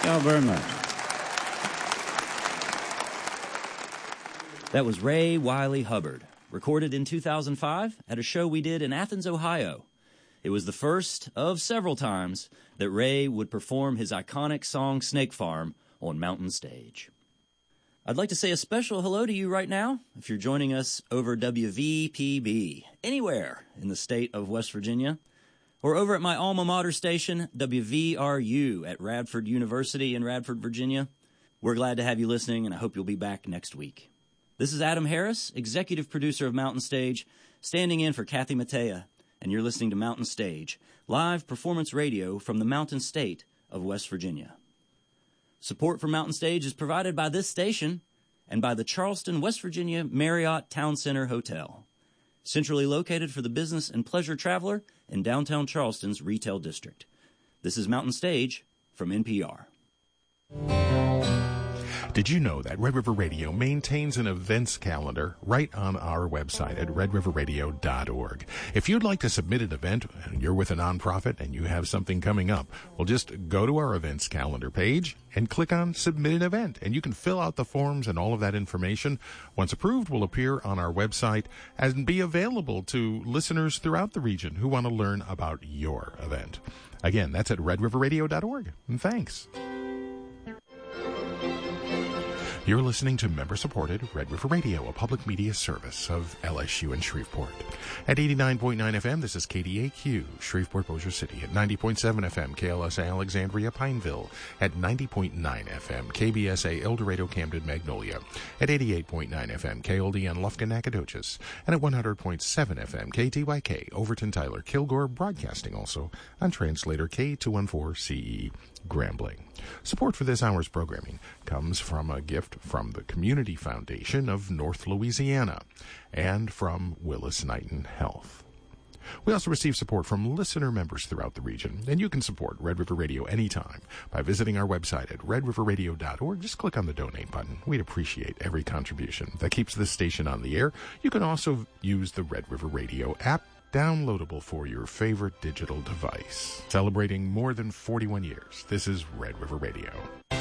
y'all very much. That was Ray Wiley Hubbard, recorded in 2005 at a show we did in Athens, Ohio. It was the first of several times that Ray would perform his iconic song Snake Farm on Mountain Stage. I'd like to say a special hello to you right now if you're joining us over WVPB, anywhere in the state of West Virginia, or over at my alma mater station, WVRU at Radford University in Radford, Virginia. We're glad to have you listening, and I hope you'll be back next week. This is Adam Harris, executive producer of Mountain Stage, standing in for Kathy Mattea, and you're listening to Mountain Stage, live performance radio from the Mountain State of West Virginia. Support for Mountain Stage is provided by this station and by the Charleston, West Virginia Marriott Town Center Hotel, centrally located for the business and pleasure traveler in downtown Charleston's retail district. This is Mountain Stage from NPR. Did you know that Red River Radio maintains an events calendar right on our website at redriverradio.org? If you'd like to submit an event and you're with a nonprofit and you have something coming up, well, just go to our events calendar page and click on Submit an Event, and you can fill out the forms, and all of that information, once approved, will appear on our website and be available to listeners throughout the region who want to learn about your event. Again, that's at redriverradio.org, and thanks. You're listening to member-supported Red River Radio, a public media service of LSU in Shreveport. At 89.9 FM, this is KDAQ, Shreveport, Bossier City. At 90.7 FM, KLSA Alexandria, Pineville. At 90.9 FM, KBSA El Dorado, Camden, Magnolia. At 88.9 FM, KLDN Lufkin, Nacogdoches. And at 100.7 FM, KTYK, Overton, Tyler, Kilgore, broadcasting also on translator K214CE, Grambling. Support for this hour's programming comes from a gift from the Community Foundation of North Louisiana and from Willis Knighton Health. We also receive support from listener members throughout the region, and you can support Red River Radio anytime by visiting our website at redriverradio.org. Just click on the donate button. We'd appreciate every contribution that keeps this station on the air. You can also use the Red River Radio app, downloadable for your favorite digital device. Celebrating more than 41 years, this is Red River Radio.